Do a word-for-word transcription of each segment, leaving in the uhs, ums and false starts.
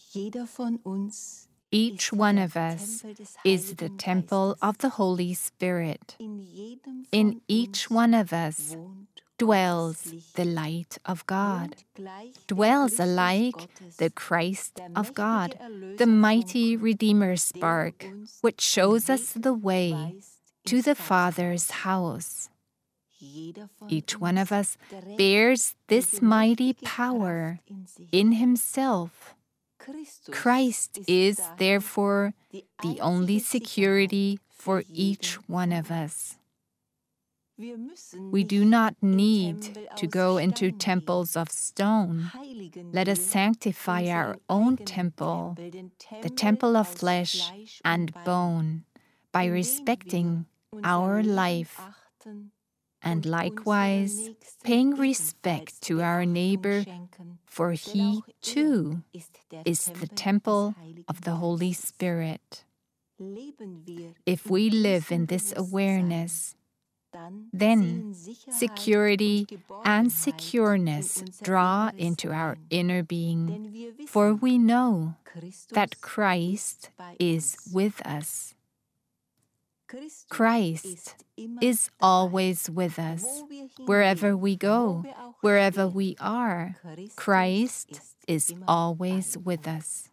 Each one of us is the temple of the Holy Spirit. In each one of us dwells the light of God, dwells alike the Christ of God, the mighty Redeemer spark, which shows us the way to the Father's house. Each one of us bears this mighty power in himself. Christ is, therefore, the only security for each one of us. We do not need to go into temples of stone. Let us sanctify our own temple, the temple of flesh and bone, by respecting our life, and likewise paying respect to our neighbor, for he, too, is the temple of the Holy Spirit. If we live in this awareness, then security and secureness draw into our inner being, for we know that Christ is with us. Christ is always with us. Wherever we go, wherever we are, Christ is always with us.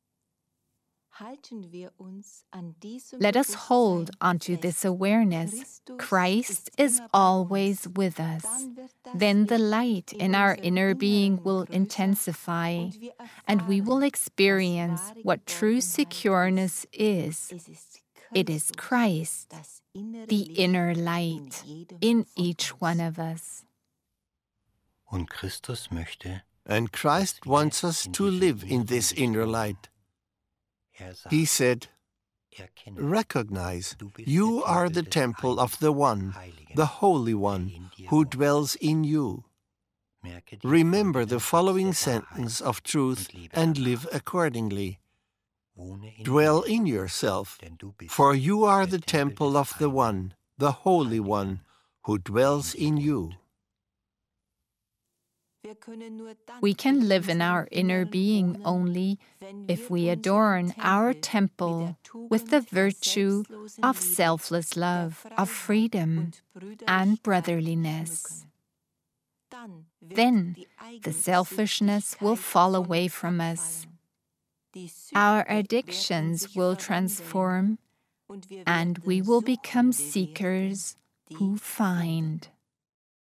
Let us hold onto this awareness. Christ is always with us. Then the light in our inner being will intensify, and we will experience what true secureness is. It is Christ, the inner light, in each one of us. Und Christus möchte, And Christ wants us to live in this inner light. He said, "Recognize, you are the temple of the One, the Holy One, who dwells in you. Remember the following sentence of truth and live accordingly. Dwell in yourself, for you are the temple of the One, the Holy One, who dwells in you." We can live in our inner being only if we adorn our temple with the virtue of selfless love, of freedom, and brotherliness. Then the selfishness will fall away from us. Our addictions will transform, and we will become seekers who find.